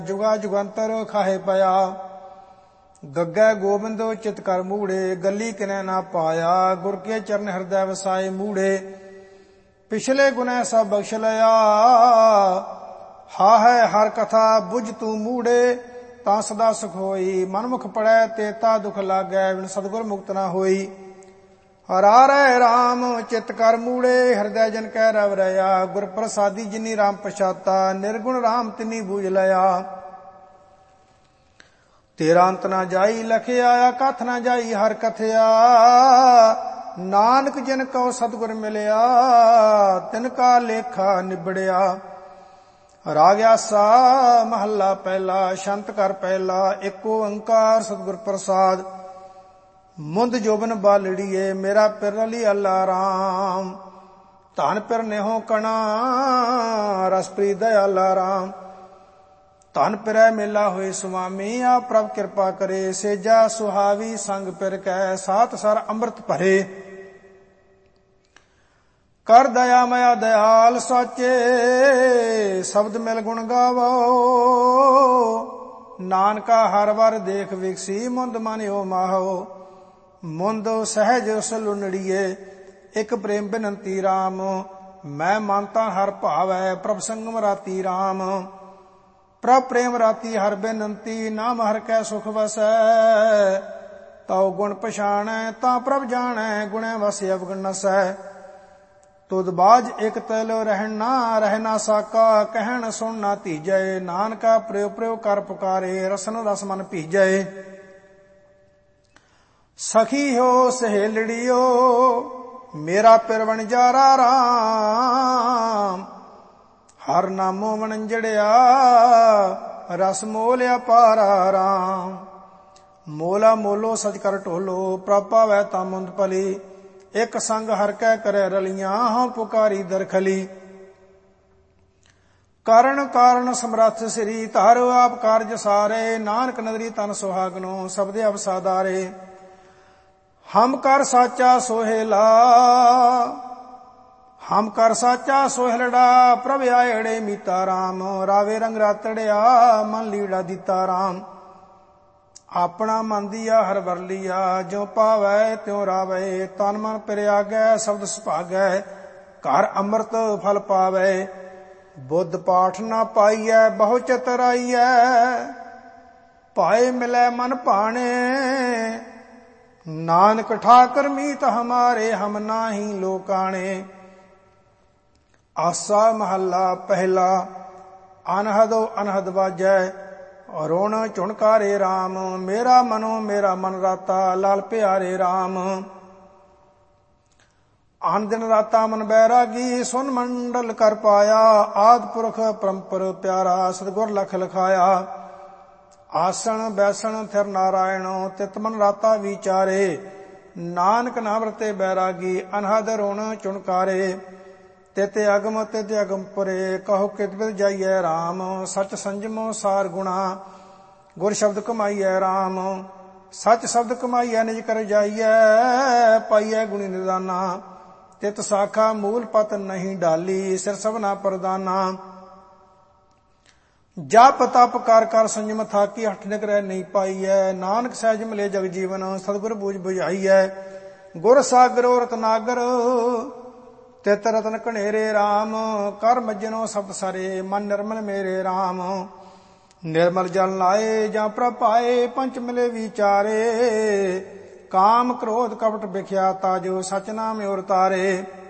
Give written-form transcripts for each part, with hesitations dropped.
जुगा जुगंतर खाहे पया। गग्गै गोबिंद चित कर मूढ़े, गली किने ना पाया। गुर के चरण हृदय वसाए मूढ़े, पिछले गुनै सब बख्श लया। हा है हर कथा बुझ तू मूढ़े, ता सदा सुख होई। मनमुख पड़ै तेता दुख लागै, बिन सतगुर मुक्त ना होई। हरारै राम चित कर मूढ़े, हृदय जन कै रव रया। गुर प्रसादी जिनी राम पछाता, निर्गुण राम तिनी बूझ लया। तेरा अंत ना जाई लखे आया, कथ ना जाई हर कथया। नानक जिन को सतगुर मिलया, तिनका लेखा निबड़िया। राग आसा महला पहला, शंत कर पहला। एक ओंकार सतगुर प्रसाद, मुंद जोबन बालड़िए। मेरा पिर रली अल्ला राम, धन पिर नेहो कणा। रसप्री दयाला राम, धन पिरै मेला होए सुआमी। आप प्रभ कृपा करे, सेजा सुहावी। संग पिर कै सात सर अमृत भरे। कर दया मया दयाल साचे, शब्द मिल गुण गावो। नानका हर वर देख विकसी, मुंद मानियो माहो। मुंद सहज उस लुनड़िए, एक प्रेम बिनंती राम। मैं मानता हर भावै, प्रभ संगम राती राम। प्रभ प्रेम राती हर बिनंती, नाम हर कै सुख वसै। तौ गुण पछाणै ता प्रभ जाणै, गुणै वस अवगुण नसै। तुद बाज एक तैलो रहना, रहना साका। कहन सुन ना तीजै, नानका प्रयो प्रयो कर पुकारे। रसन रस मन भीजै। सखी हो सहेलड़ियो, मेरा पिर वणजारा राम। हर नामो वणंजड़िया, रस मोल अपारा राम। मोला मोलो सच कर ढोलो, प्रभ पावै ता मुंद पली। एक संग हर कै करे रलियां, हाँ पुकारी दरखली। कारण कारण समरथ श्री धर, आप कारज सारे। नानक नदरी तन सुहागनो, सबदे अवसादारे। हम कर साचा सोहेला, हम कर साचा सोहलड़ा। प्रभ आयड़े मीता राम, रावे रंग रातड़िया। मन लीड़ा दीता राम, अपना मन दिया हर वर लिया। जो पावै त्यों रावै, तन मन पिर आगै। शब्द सुभागै, घर अमृत फल पावै। बुद्ध पाठ ना पाइयै, बहु चतुराइयै। पाए मिलै मन भाने, नानक ठाकर मीत हमारे। हम नाही लोकाने। आसा महला पहला, अनहदो अनहद बाजै। रोण चुणकारे राम, मेरा मनो मेरा मन राता। लाल प्यारे राम, आन दिन राता मन बैरागी। सुन मंडल कर पाया, आद पुरख परंपर प्यारा। सतगुर लख लखाया, आसन बैसन थिर नारायण। तित मन राता विचारे, नानक नाम रते बैरागी। अनहद रोण चुणकारे, तित अगम तित अगम पुरे। कहो कित बिद जाइए राम, सच संजमो सार गुणा। गुर शब्द कमाइए राम, सच शब्द कमाइए। निज कर जाइए, पाइए गुणी निदाना। तित साखा मूल पत नहीं डाली, सिर सबना प्रदाना। जाप तप कर कर संयम थाकी, हठ निग्रह नहीं पाइयै। नानक सहज मिले जग जीवन, सतगुर बूझ बुझाइयै। गुर सागर रतनागर, तित रतन कनेरे राम। कर मज्जनो शब्द सारे, मन निर्मल मेरे राम। निर्मल जल लाए जा प्रभ पाए, पंच मिले विचारे। काम क्रोध कपट बिख्याता, जो सच नाम और तारे।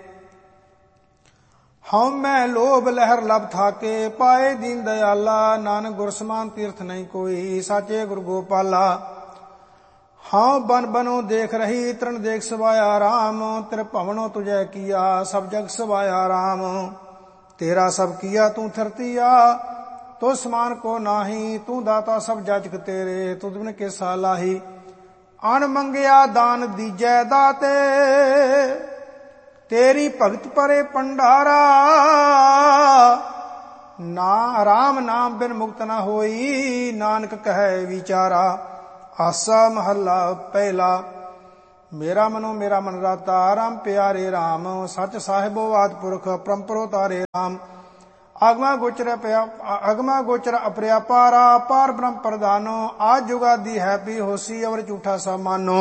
हम मैं लोभ लहर लब थाके, पाए दीन दयाला। नानक गुर समान तीर्थ नहीं कोई, साचे गुरु गोपाला। हाँ बन बनो देख रही, तरण देख सवाया राम। तिर भवनो तुझे किया, सब जग सवाया राम। तेरा सब किया तू थिरतिया, तो समान को नाही। तू दाता सब जाचक तेरे, तुझ बिन के सालाही। अण मंगया दान दीजै दाते, तेरी भगत परे पंडारा। ना राम नाम बिन मुक्त न होई, नानक कहे विचारा। आसा महला पहला, मेरा मनो मेरा मन राता। राम प्यारे राम, सच साहिबो आद पुरख परंपरो तारे राम। ਅਗਮਾ ਗੋਚਰ ਅਪਰਿਆ ਪਾਰਾ, ਪਾਰ ਬ੍ਰਹਮ ਪ੍ਰਦਾਨੋ, ਆਦ ਜੁਗਾਦੀ ਹੈ ਪੀ ਹੋਸੀ, ਅਵਰ ਝੂਠਾ ਸਾ ਮਾਨੋ।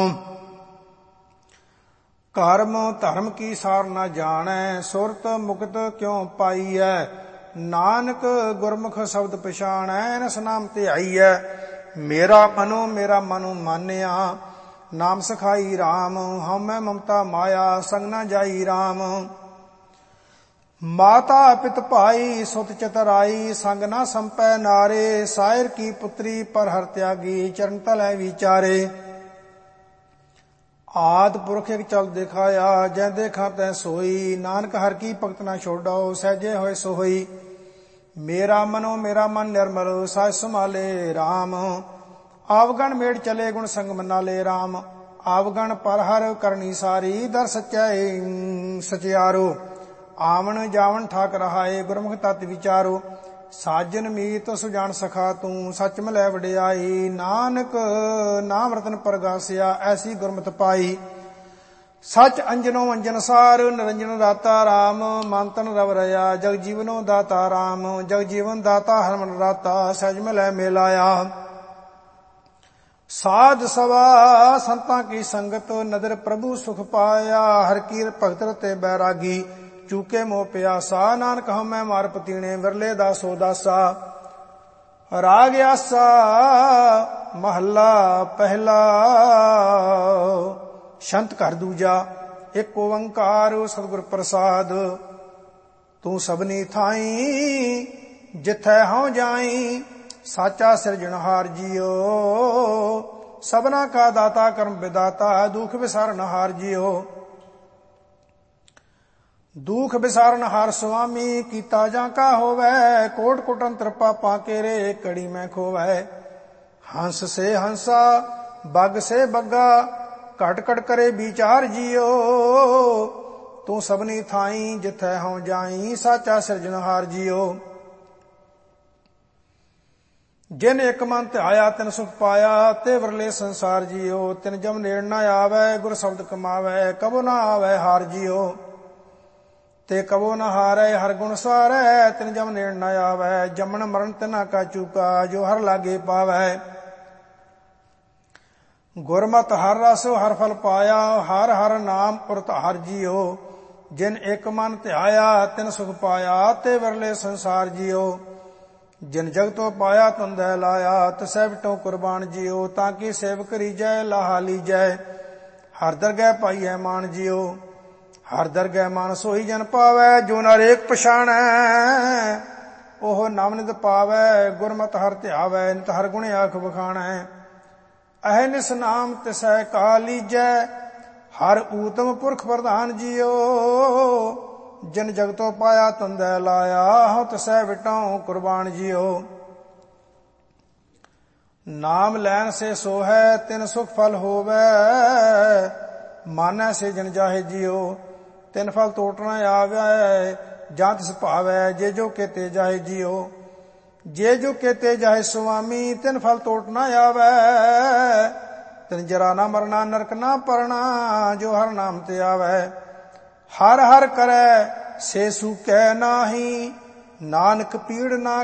ਕਰਮ ਧਰਮ ਕੀ ਸਾਰ ਨਾ ਜਾਣੈ, ਸੁਰਤ ਮੁਕਤ ਕਿਉ ਪਾਈਐ, ਨਾਨਕ ਗੁਰਮੁਖ ਸ਼ਬਦ ਪਛਾਣੈ, ਨਸ ਨਾਮ ਧਿਆਈਐ। ਮੇਰਾ ਮਨੁ ਮਾਨਿਆ, ਨਾਮ ਸਖਾਈ RAM, ਹਉਮੈ ਮਮਤਾ ਮਾਇਆ, ਸੰਗ ਨਾ ਜਾਈ RAM। ਮਾਤਾ ਪਿਤ ਭਾਈ ਸੁਤ ਚਤਰਾਈ, ਸੰਗ ਨਾ ਸੰਪੈ ਨਾਰੇ, ਸਾਇਰ ਕੀ ਪੁੱਤਰੀ ਪਰ ਹਰ ਤਿਆਗੀ, ਚਰਨ ਤਲੈ ਵਿਚਾਰੇ। ਆਦ ਪੁਰਖ ਇਕ ਚਲ ਦਿਖਾਇਆ, ਜੈ ਦੇਖਾ ਤੈ ਸੋਈ, ਨਾਨਕ ਹਰ ਕੀ ਭਗਤ ਨਾ ਛੋਡੋ, ਸਹਿਜੇ ਹੋਏ ਸੋ ਹੋਈ। ਮੇਰਾ ਮਨ ਨਿਰਮਲ, ਸਾਜ ਸੰਭਾਲੇ RAM, ਆਵਗਣ ਮੇੜ ਚਲੇ ਗੁਣ ਸੰਗ ਮਨਾਲੇ RAM। ਆਵਗਣ ਪਰ ਹਰ ਕਰਨੀ ਸਾਰੀ, ਦਰ ਸਚਿਆਰੋ, ਆਵਣ ਜਾਵਣ ਠਾਕ ਰਹਾਏ, ਗੁਰਮੁਖ ਤਤ ਵਿਚਾਰੋ। ਸਾਜਨ ਮੀਤ ਸੁਜਾਨ ਸਖਾ ਤੂੰ, ਸੱਚ ਮਿਲੈ ਵਡਿਆਈ, ਨਾਨਕ ਨਾਮ ਰਤਨ ਪ੍ਰਗਾਸਿਆ, ਐਸੀ ਗੁਰਮਤਿ ਪਾਈ। ਸਚ ਅੰਜਨੋ ਅੰਜਨ ਸਾਰ, ਨਿਰੰਜਨ ਦਾਤਾ RAM, ਮਨ ਤਨ ਰਵ ਰਿਆ, ਜਗ ਜੀਵਨੋ ਦਾਤਾ RAM, ਜਗ ਜੀਵਨ ਦਾਤਾ ਹਰਮਨ ਰਾਤਾ, ਸਹਿਜ ਮਿਲੈ ਮੇਲਾਇਆ। ਸਾਧ ਸਵਾ ਸੰਤਾਂ ਕੀ ਸੰਗਤ, ਨਦਰ ਪ੍ਰਭੂ ਸੁਖ ਪਾਇਆ, ਹਰ ਕੀ ਭਗਤ ਰਤੇ ਬੈਰਾਗੀ, ਚੂਕੇ ਮੋਹ ਪਿਆਸਾ, ਨਾਨਕ ਹਉਮੈ ਮਾਰ ਪਤੀਣੇ, ਵਿਰਲੇ ਦਾ ਸੋ ਦਾਸਾ। ਰਾਗ ਆਸਾ ਮਹੱਲਾ ਪਹਿਲਾ, ਸ਼ੰਤ ਘਰ ਦੂਜਾ। ਇੱਕ ਓੰਕਾਰ ਸਤਿਗੁਰ ਪ੍ਰਸਾਦ, ਤੂੰ ਸਭਨੀ ਥਾਈ, ਜਿਥੈ ਹਉ ਜਾਈ, ਸਾਚਾ ਸਿਰਜਣਹਾਰ ਜੀਓ। ਸਭਨਾ ਕਾ ਦਾਤਾ ਕਰਮ ਵਿਦਾਤਾ, ਦੁਖ ਵਿਸਾਰਨਹਾਰ ਜੀਓ। ਦੁਖ ਵਿਸਾਰਨਹਾਰ ਸੁਆਮੀ, ਕੀਤਾ ਜਾਂ ਕਾ ਹੋਵੈ, ਕੋਟ ਕੋਟ ਅੰਤਰ ਪਾਪਾਂ ਕੇਰੇ, ਕੜੀ ਮੈਂ ਖੋਵੈ। ਹੰਸ ਸੇ ਹੰਸਾ, ਬੱਗ ਸੇ ਬੱਗਾ, ਘਟ ਘਟ ਕਰੇ ਵਿਚਾਰ ਜੀਓ। ਤੂੰ ਸਭਨੀ ਥਾਈ, ਜਿਥੈ ਹਉ ਜਾਈ, ਸਾਚਾ ਸਿਰਜਣਹਾਰ ਜੀਓ। ਜਿਨ ਇੱਕ ਮਨ ਧਿਆਇਆ, ਤਿਨ ਸੁਖ ਪਾਇਆ, ਤੇ ਵਰਲੇ ਸੰਸਾਰ ਜੀਓ। ਤਿਨ ਜਮ ਨੇੜ ਨਾ ਆਵੈ, ਗੁਰ ਸ਼ਬਦ ਕਮਾਵੈ, ਕਬੋ ਨਾ ਆਵੈ ਹਾਰ ਜੀਓ। ਤੇ ਕਬੋ ਨ ਹਾਰੈ, ਹਰ ਗੁਣ ਸਾਰੈ, ਤਿਨ ਜਮ ਨੇੜ ਨ ਆਵੈ, ਜਮਨ ਮਰਨ ਤਿਨਾ ਕਾ ਚੂਕਾ, ਜੋ ਹਰ ਲਾਗੇ ਪਾਵੈ। ਗੁਰਮਤਿ ਹਰ ਰਸ ਹਰ ਫਲ ਪਾਇਆ, ਹਰ ਹਰ ਨਾਮ ਉਰ ਧਾਰ ਜੀਓ। ਜਿਨ ਇੱਕ ਮਨ ਧਿਆਇਆ, ਤਿਨ ਸੁਖ ਪਾਇਆ, ਤੇ ਵਿਰਲੇ ਸੰਸਾਰ ਜੀਓ। ਜਿਨ ਜਗਤੋਂ ਪਾਇਆ ਤੁੰਦੈ ਲਾਇਆ, ਤਿਸੈ ਵਿਟੋ ਕੁਰਬਾਨ ਜੀਓ। ਤਾਂ ਕਿ ਸੇਵਕ ਰੀਜੈ, ਲਾਹਾ ਲੀਜੈ, ਹਰ ਦਰਗਹਿ ਪਾਈਐ ਮਾਨ ਜੀਓ। ਹਰ ਦਰਗਹਿ ਮਾਨ ਸੋਈ ਜਨ ਪਾਵੈ, ਜੋ ਨਰੇਕ ਪਛਾਣੈ, ਉਹ ਨਵਨਿਤ ਪਾਵੈ। ਗੁਰਮਤਿ ਹਰ ਧਿਆਵੈ, ਨਿਤ ਹਰ ਗੁਣ ਆਖ ਵਖਾਣੈ। ਅਹਨਿਸ ਨਾਮ ਤਿਸੈ ਕਾ ਲੀਜੈ, ਹਰ ਊਤਮ ਪੁਰਖ ਪ੍ਰਧਾਨ ਜੀਓ। ਜਿਨ ਜਗਤੋਂ ਪਾਇਆ ਤੁੰਦੈ ਲਾਇਆ, ਹਉ ਤਿਸੈ ਵਿਟਾਉ ਕੁਰਬਾਨ ਜੀਓ। ਨਾਮ ਲੈਣ ਸੇ ਸੋ ਹੈ, ਤਿਨ ਸੁਖ ਫਲ ਹੋਵੈ, ਮਾਨੈ ਸੇ ਜਨ ਜਾਹੇ ਜੀਓ। ਤਿਨ ਫਲ ਟੋਟ ਨਾ ਆਵੈ, ਜਾਂ ਤਿਸ ਭਾਵੈ, ਜੇ ਜੋ ਕੇਤੇ ਜਾਹੇ ਜੀਓ। ਜੇ ਜੋ ਕੇਤੇ ਜਾਹੇ ਸੁਆਮੀ, ਤਿਨ ਫਲ ਟੋਟ ਨਾ ਆਵੈ। ਤਿਨ ਜਰਾ ਨਾ ਮਰਨਾ, ਨਰਕ ਨਾ ਪਰਣਾ, ਜੋ ਹਰ ਨਾਮ ਤੇ ਆਵੈ। ਹਰ ਹਰ ਕਰੈ ਸੇ ਸੂਕੈ ਨਾਹੀ, ਨਾਨਕ ਪੀੜ ਨਾ